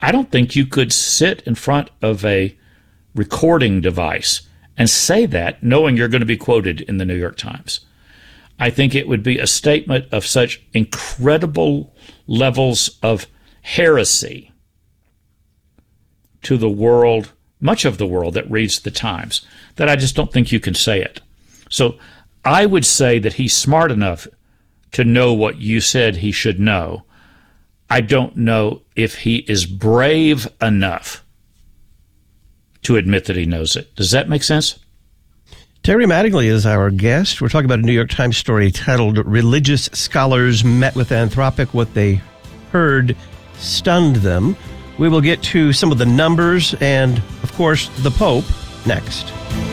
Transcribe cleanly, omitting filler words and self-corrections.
I don't think you could sit in front of a recording device and say that knowing you're going to be quoted in the New York Times. I think it would be a statement of such incredible levels of heresy to the world, much of the world that reads the Times, that I just don't think you can say it. So I would say that he's smart enough to know what you said he should know. I don't know if he is brave enough to admit that he knows it. Does that make sense? Terry Mattingly is our guest. We're talking about a New York Times story titled "Religious Scholars Met with Anthropic. What They Heard Stunned Them." We will get to some of the numbers and, of course, the Pope next.